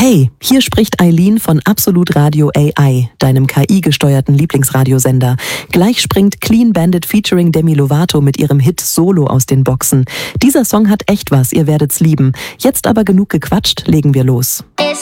Hey, hier spricht Eileen von Absolut Radio AI, deinem KI-gesteuerten Lieblingsradiosender. Gleich springt Clean Bandit featuring Demi Lovato mit ihrem Hit Solo aus den Boxen. Dieser Song hat echt was, ihr werdet's lieben. Jetzt aber genug gequatscht, legen wir los.